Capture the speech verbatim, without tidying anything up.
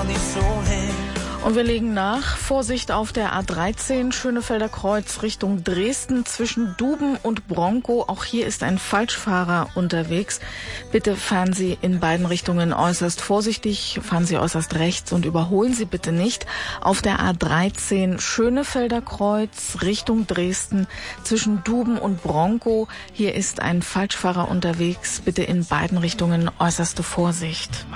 nicht so hin. Und wir legen nach. Vorsicht auf der A dreizehn, Schönefelder Kreuz Richtung Dresden zwischen Duben und Bronkow. Auch hier ist ein Falschfahrer unterwegs. Bitte fahren Sie in beiden Richtungen äußerst vorsichtig. Fahren Sie äußerst rechts und überholen Sie bitte nicht. Auf der A dreizehn, Schönefelder Kreuz Richtung Dresden zwischen Duben und Bronkow. Hier ist ein Falschfahrer unterwegs. Bitte in beiden Richtungen äußerste Vorsicht.